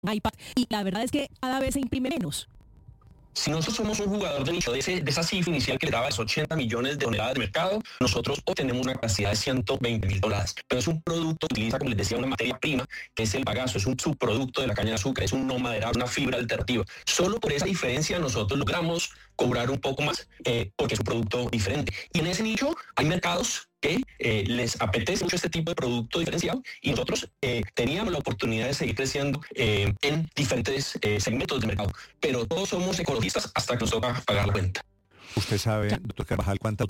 iPad, y la verdad es que cada vez se imprime menos. Si nosotros somos un jugador de nicho de esa cifra inicial que le daba esos 80 millones de toneladas de mercado, nosotros obtenemos una capacidad de 120.000 toneladas. Pero es un producto que utiliza, como les decía, una materia prima, que es el bagazo, es un subproducto de la caña de azúcar, es un no maderado, una fibra alternativa. Solo por esa diferencia nosotros logramos cobrar un poco más, porque es un producto diferente. Y en ese nicho hay mercados que les apetece mucho este tipo de producto diferenciado, y nosotros teníamos la oportunidad de seguir creciendo en diferentes segmentos de mercado, pero todos somos ecologistas hasta que nos toca pagar la cuenta. ¿Usted sabe, doctor Carvajal, cuánta